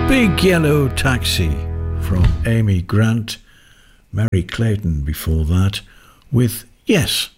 Big Yellow Taxi from Amy Grant, Mary Clayton before that, with Yes.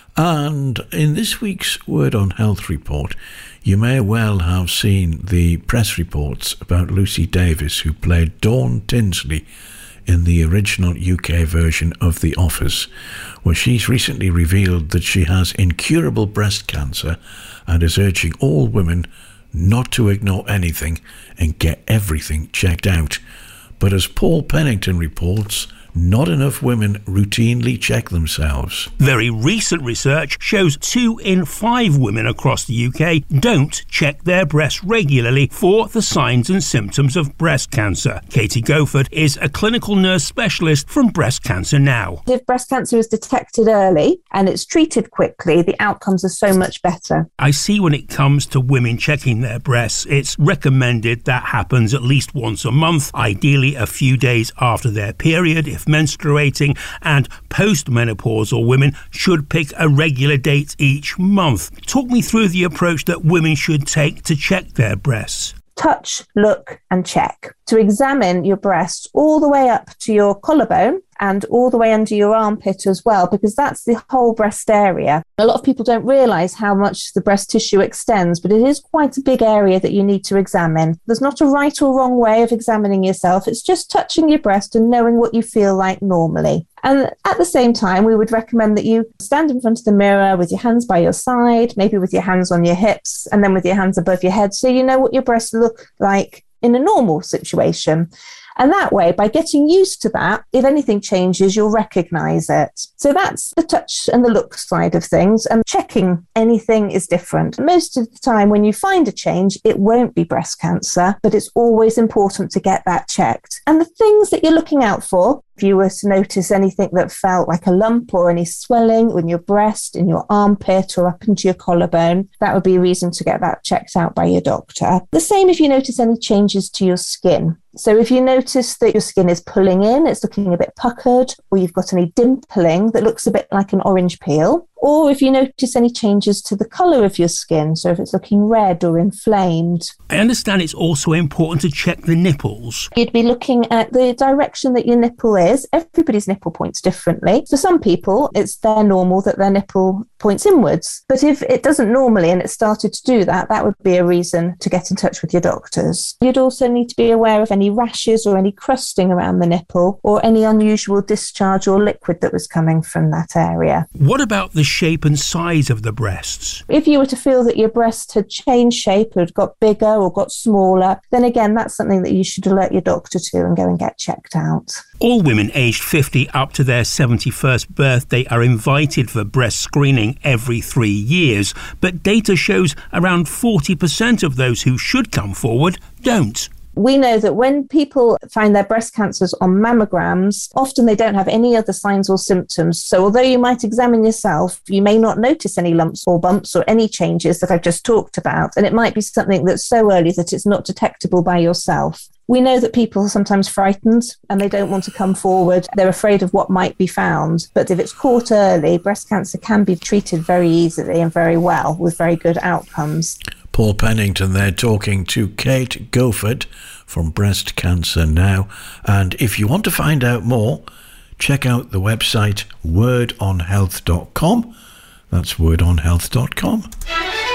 And in this week's Word on Health report, you may well have seen the press reports about Lucy Davis, who played Dawn Tinsley in the original UK version of The Office, where she's recently revealed that she has incurable breast cancer and is urging all women not to ignore anything and get everything checked out. But as Paul Pennington reports, not enough women routinely check themselves. Very recent research shows 2 in 5 women across the UK don't check their breasts regularly for the signs and symptoms of breast cancer. Katie Goford is a clinical nurse specialist from Breast Cancer Now. If breast cancer is detected early and it's treated quickly, the outcomes are so much better. I see when it comes to women checking their breasts, it's recommended that happens at least once a month, ideally a few days after their period if menstruating, and postmenopausal women should pick a regular date each month. Talk me through the approach that women should take to check their breasts. Touch, look and check. To examine your breast all the way up to your collarbone and all the way under your armpit as well, because that's the whole breast area. A lot of people don't realise how much the breast tissue extends, but it is quite a big area that you need to examine. There's not a right or wrong way of examining yourself. It's just touching your breast and knowing what you feel like normally. And at the same time, we would recommend that you stand in front of the mirror with your hands by your side, maybe with your hands on your hips, and then with your hands above your head, so you know what your breasts look like in a normal situation. And that way, by getting used to that, if anything changes, you'll recognise it. So that's the touch and the look side of things. And checking anything is different. Most of the time, when you find a change, it won't be breast cancer, but it's always important to get that checked. And the things that you're looking out for, if you were to notice anything that felt like a lump or any swelling in your breast, in your armpit or up into your collarbone, that would be a reason to get that checked out by your doctor. The same if you notice any changes to your skin. So if you notice that your skin is pulling in, it's looking a bit puckered, or you've got any dimpling that looks a bit like an orange peel, or if you notice any changes to the colour of your skin, so if it's looking red or inflamed. I understand it's also important to check the nipples. You'd be looking at the direction that your nipple is. Everybody's nipple points differently. For some people, it's their normal that their nipple points inwards. But if it doesn't normally and it started to do that, that would be a reason to get in touch with your doctors. You'd also need to be aware of any rashes or any crusting around the nipple or any unusual discharge or liquid that was coming from that area. What about the shape and size of the breasts? If you were to feel that your breast had changed shape, had got bigger or got smaller, then again, that's something that you should alert your doctor to and go and get checked out. All women aged 50 up to their 71st birthday are invited for breast screening every 3 years, but data shows around 40% of those who should come forward don't. We know that when people find their breast cancers on mammograms, often they don't have any other signs or symptoms. So although you might examine yourself, you may not notice any lumps or bumps or any changes that I've just talked about. And it might be something that's so early that it's not detectable by yourself. We know that people are sometimes frightened and they don't want to come forward. They're afraid of what might be found. But if it's caught early, breast cancer can be treated very easily and very well with very good outcomes. Paul Pennington there talking to Kate Goford from Breast Cancer Now. And if you want to find out more, check out the website wordonhealth.com. That's wordonhealth.com.